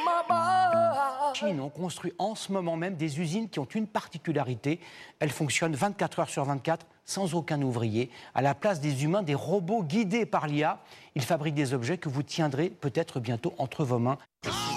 Chine, on construit en ce moment même des usines qui ont une particularité. Elles fonctionnent 24 heures sur 24, sans aucun ouvrier. À la place des humains, des robots guidés par l'IA. Ils fabriquent des objets que vous tiendrez peut-être bientôt entre vos mains.